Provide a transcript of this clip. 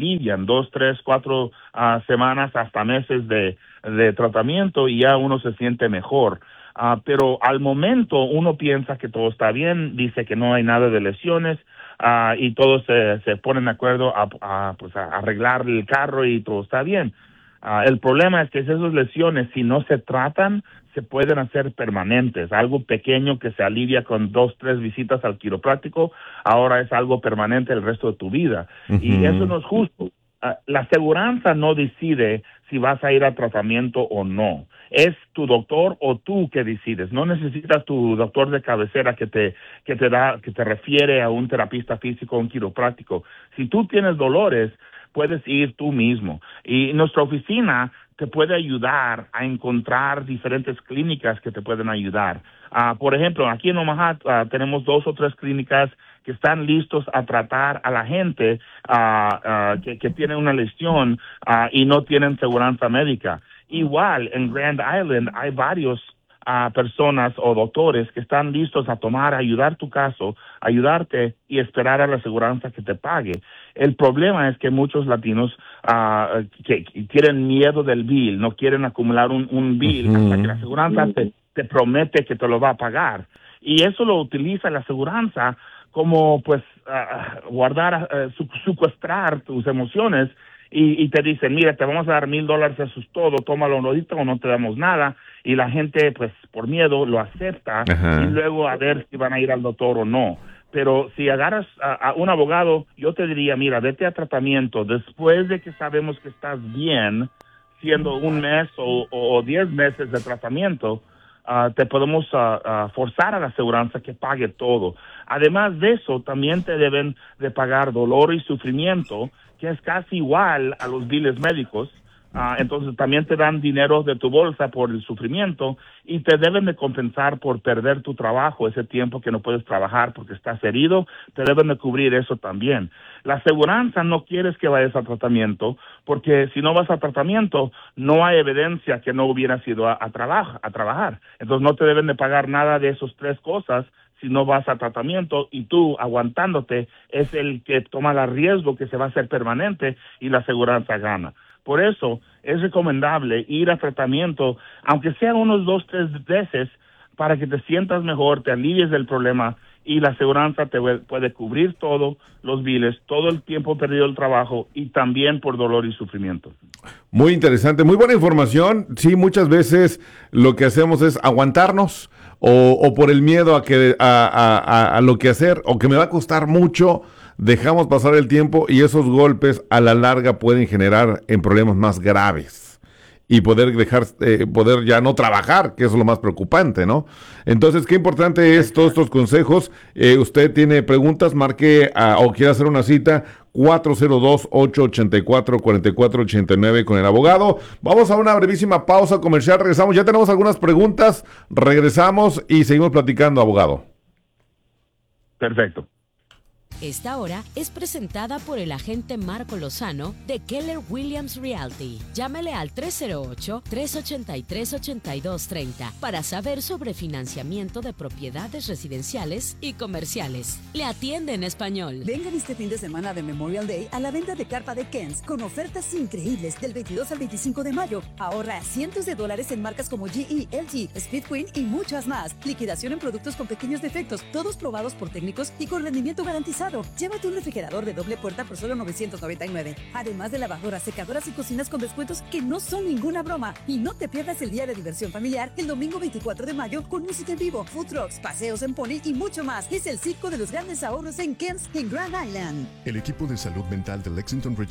alivian 2, 3, 4 semanas hasta meses de tratamiento y ya uno se siente mejor. Pero al momento uno piensa que todo está bien, dice que no hay nada de lesiones y todos se ponen de acuerdo pues a arreglar el carro y todo está bien. El problema es que esas lesiones, si no se tratan, se pueden hacer permanentes. Algo pequeño que se alivia con 2, 3 visitas al quiropráctico, ahora es algo permanente el resto de tu vida. Uh-huh. Y eso no es justo. La aseguranza no decide si vas a ir a tratamiento o no. Es tu doctor o tú que decides. No necesitas tu doctor de cabecera que te refiere a un terapista físico o un quiropráctico. Si tú tienes dolores, puedes ir tú mismo. Y nuestra oficina te puede ayudar a encontrar diferentes clínicas que te pueden ayudar. Por ejemplo, aquí en Omaha tenemos 2 o 3 clínicas que están listos a tratar a la gente que tiene una lesión y no tienen seguranza médica. Igual, en Grand Island hay varios personas o doctores que están listos a ayudar tu caso, ayudarte y esperar a la aseguranza que te pague. El problema es que muchos latinos que tienen miedo del bill, no quieren acumular un bill uh-huh. hasta que la aseguranza te promete que te lo va a pagar. Y eso lo utiliza la aseguranza como pues secuestrar tus emociones y te dicen, mira, te vamos a dar $1,000, eso es todo, tómalo ahorita o no te damos nada. Y la gente, pues, por miedo lo acepta uh-huh. y luego a ver si van a ir al doctor o no. Pero si agarras a un abogado, yo te diría, mira, vete a tratamiento después de que sabemos que estás bien, siendo 1 mes o 10 meses de tratamiento, te podemos forzar a la aseguranza que pague todo. Además de eso, también te deben de pagar dolor y sufrimiento, que es casi igual a los biles médicos. Entonces también te dan dinero de tu bolsa por el sufrimiento y te deben de compensar por perder tu trabajo, ese tiempo que no puedes trabajar porque estás herido, te deben de cubrir eso también. La aseguranza no quieres que vayas a tratamiento porque si no vas a tratamiento no hay evidencia que no hubieras ido a trabajar. Entonces no te deben de pagar nada de esas 3 cosas si no vas a tratamiento y tú aguantándote es el que toma el riesgo que se va a hacer permanente y la aseguranza gana. Por eso es recomendable ir a tratamiento, aunque sea unos 2, 3 veces, para que te sientas mejor, te alivies del problema y la aseguranza te puede cubrir todo, los biles, todo el tiempo perdido del trabajo y también por dolor y sufrimiento. Muy interesante, muy buena información. Sí, muchas veces lo que hacemos es aguantarnos o por el miedo a lo que hacer o que me va a costar mucho. Dejamos pasar el tiempo y esos golpes a la larga pueden generar en problemas más graves y poder ya no trabajar, que eso es lo más preocupante, ¿no? Entonces, qué importante es todos estos consejos. Usted tiene preguntas, marque o quiere hacer una cita, 402-884-4489 con el abogado. Vamos a una brevísima pausa comercial, regresamos. Ya tenemos algunas preguntas, regresamos y seguimos platicando, abogado. Perfecto. Esta hora es presentada por el agente Marco Lozano de Keller Williams Realty. Llámele al 308-383-8230 para saber sobre financiamiento de propiedades residenciales y comerciales. Le atiende en español. Vengan este fin de semana de Memorial Day a la venta de carpa de Kens con ofertas increíbles del 22 al 25 de mayo. Ahorra cientos de dólares en marcas como GE, LG, Speed Queen y muchas más. Liquidación en productos con pequeños defectos, todos probados por técnicos y con rendimiento garantizado. Llévate un refrigerador de doble puerta por solo $999. Además de lavadoras, secadoras y cocinas con descuentos que no son ninguna broma. Y no te pierdas el día de diversión familiar el domingo 24 de mayo con música en vivo, food trucks, paseos en pony y mucho más. Es el circo de los grandes ahorros en Kens, en Grand Island. El equipo de salud mental de Lexington